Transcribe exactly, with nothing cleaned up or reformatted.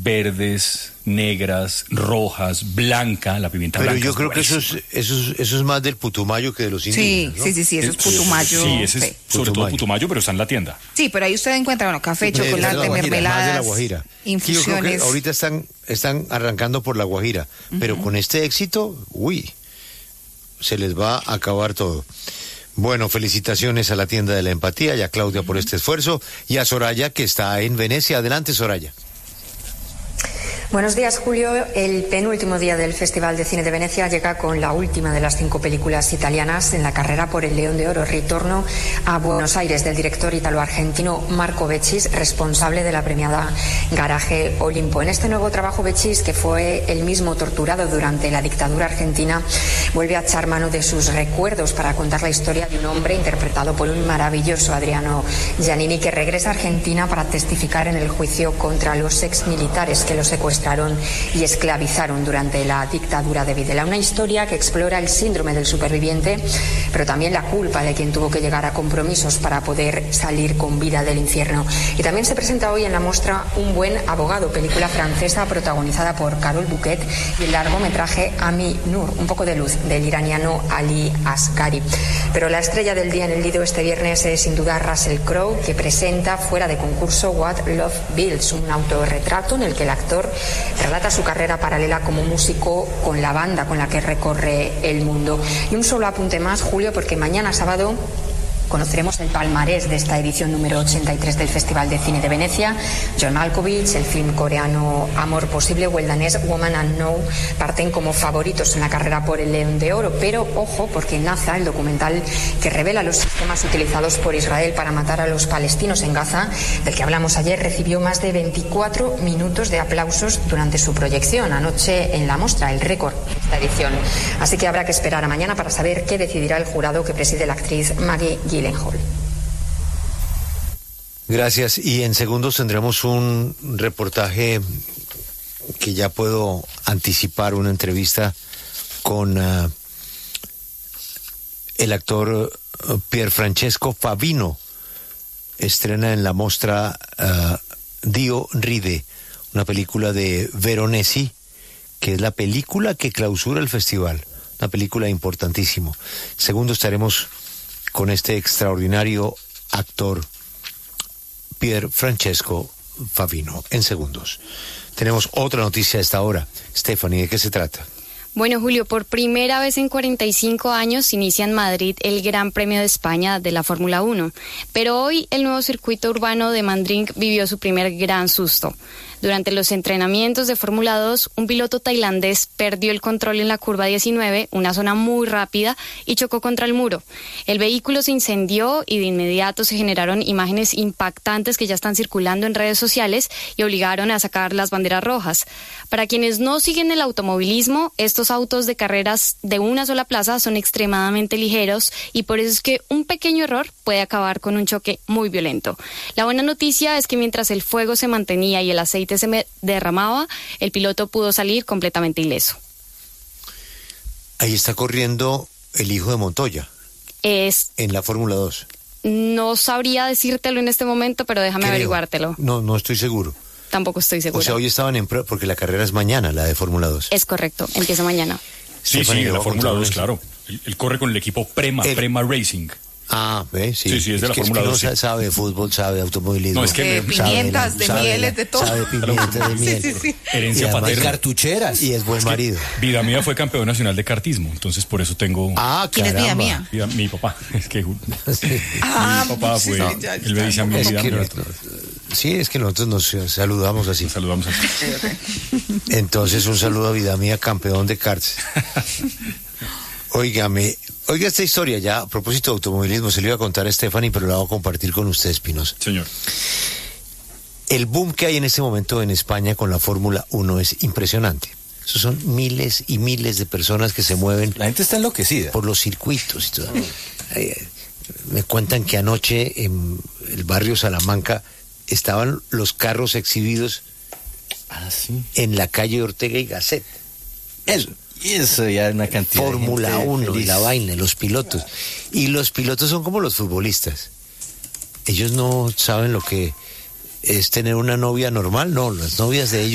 verdes, negras, rojas, blanca, la pimienta Pero blanca. yo es creo que eso es, eso, es, eso es más del Putumayo que de los indígenas, Sí, ¿no? sí, sí, sí, eso es, es Putumayo. Sí, ese es sí. sobre Putumayo. todo Putumayo, pero está en la tienda. Sí, pero ahí usted encuentra, bueno, café, chocolate, de la Guajira, mermeladas, más de la Guajira. infusiones. Yo creo que ahorita están, están arrancando por la Guajira, uh-huh. pero con este éxito, uy, se les va a acabar todo. Bueno, felicitaciones a la tienda de la empatía y a Claudia por este esfuerzo y a Soraya que está en Venecia. Adelante, Soraya. Buenos días, Julio. El penúltimo día del Festival de Cine de Venecia llega con la última de las cinco películas italianas en la carrera por el León de Oro, Ritorno a Buenos Aires, del director italo-argentino Marco Veccís, responsable de la premiada Garaje Olimpo. En este nuevo trabajo, Veccís, que fue el mismo torturado durante la dictadura argentina, vuelve a echar mano de sus recuerdos para contar la historia de un hombre interpretado por un maravilloso Adriano Giannini, que regresa a Argentina para testificar en el juicio contra los exmilitares que lo secuestraron y esclavizaron durante la dictadura de Videla. Una historia que explora el síndrome del superviviente, pero también la culpa de quien tuvo que llegar a compromisos para poder salir con vida del infierno. Y también se presenta hoy en la muestra Un buen abogado, película francesa protagonizada por Carol Bouquet, y el largometraje Ami Nur, un poco de luz, del iraniano Ali Asghari. Pero la estrella del día en el Lido este viernes es sin duda Russell Crowe, que presenta fuera de concurso What Love Builds, un autorretrato en el que el actor relata su carrera paralela como músico con la banda con la que recorre el mundo. Y un solo apunte más, Julio, porque mañana sábado conoceremos el palmarés de esta edición número ochenta y tres del Festival de Cine de Venecia. John Malkovich, el film coreano Amor Posible o el danés Woman Unknown parten como favoritos en la carrera por el León de Oro. Pero ojo, porque Naza, el documental que revela los sistemas utilizados por Israel para matar a los palestinos en Gaza, del que hablamos ayer, recibió más de veinticuatro minutos de aplausos durante su proyección anoche en la muestra, el récord de esta edición. Así que habrá que esperar a mañana para saber qué decidirá el jurado que preside la actriz Maggie Gyllenhaal. Gracias. Y en segundos tendremos un reportaje que ya puedo anticipar, una entrevista con uh, el actor uh, Pierfrancesco Favino. Estrena en la mostra uh, Dio Ride, una película de Veronesi, que es la película que clausura el festival. Una película importantísima. Segundo estaremos con este extraordinario actor Pierfrancesco Favino. En segundos. Tenemos otra noticia a esta hora. Stephanie, ¿de qué se trata? Bueno, Julio, por primera vez en cuarenta y cinco años inicia en Madrid el Gran Premio de España de la Fórmula uno. Pero hoy el nuevo circuito urbano de Mandring vivió su primer gran susto. Durante los entrenamientos de Fórmula dos, un piloto tailandés perdió el control en la curva diecinueve, una zona muy rápida, y chocó contra el muro. El vehículo se incendió y de inmediato se generaron imágenes impactantes que ya están circulando en redes sociales y obligaron a sacar las banderas rojas. Para quienes no siguen el automovilismo, estos autos de carreras de una sola plaza son extremadamente ligeros y por eso es que un pequeño error puede acabar con un choque muy violento. La buena noticia es que mientras el fuego se mantenía y el aceite se me derramaba, el piloto pudo salir completamente ileso. Ahí está corriendo el hijo de Montoya. Es... En la Fórmula dos. No sabría decírtelo en este momento, pero déjame Creo. averiguártelo. No, no estoy seguro. Tampoco estoy segura. O sea, hoy estaban en prueba, porque la carrera es mañana, la de Fórmula dos. Es correcto, empieza mañana. Sí, Stephanie, sí, ¿lo la va a Fórmula contar dos, eso? claro. Él, él corre con el equipo Prema, El- Prema Racing. Ah, ¿ves? Sí, Sí, sí, es de la que, Fórmula que dos, no sí. sabe de fútbol, sabe de automovilismo. No, es que De me- sabe pimientas, la- de sabe mieles, la- de todo. Sabe de pimienta, de miel. Sí, sí, sí. Herencia Y además- paterna. Cartucheras. Y es buen marido. Vida Mía fue campeón nacional de kartismo, entonces por eso tengo... Ah, ¿Quién es caramba. Vida Mía? Vida- mi papá, es que Ah, mi papá sí, fue, sí, ya, él me ya, dice a mí no, Es Vida que Mía. nosotros- sí, es que nosotros nos saludamos así. Nos saludamos así. Entonces, un saludo a Vida Mía, campeón de karts. Óigame, oiga esta historia ya, a propósito de automovilismo, se le iba a contar a Stephanie, pero la voy a compartir con usted, Espinosa. Señor. El boom que hay en este momento en España con la Fórmula uno es impresionante. Esos son miles y miles de personas que se mueven La gente está enloquecida. por los circuitos y todo. Eh, me cuentan que anoche en el barrio Salamanca estaban los carros exhibidos Ah, sí. en la calle Ortega y Gasset. Eso, y eso ya una cantidad de Fórmula gente uno y feliz. la vaina, los pilotos. Y los pilotos son como los futbolistas. Ellos no saben lo que es tener una novia normal, no, las novias de ellos